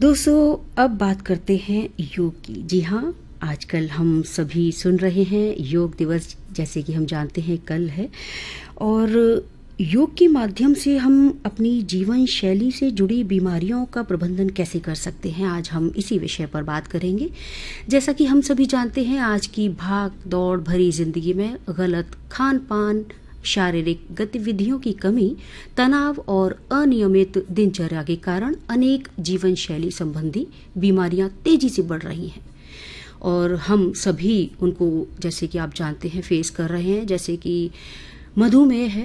दोस्तों, अब बात करते हैं योग की। जी हाँ, आजकल हम सभी सुन रहे हैं योग दिवस, जैसे कि हम जानते हैं कल है। और योग के माध्यम से हम अपनी जीवन शैली से जुड़ी बीमारियों का प्रबंधन कैसे कर सकते हैं, आज हम इसी विषय पर बात करेंगे। जैसा कि हम सभी जानते हैं, आज की भाग दौड़ भरी जिंदगी में गलत खान पान, शारीरिक गतिविधियों की कमी, तनाव और अनियमित दिनचर्या के कारण अनेक जीवन शैली संबंधी बीमारियां तेजी से बढ़ रही हैं और हम सभी उनको, जैसे कि आप जानते हैं, फेस कर रहे हैं। जैसे कि मधुमेह है,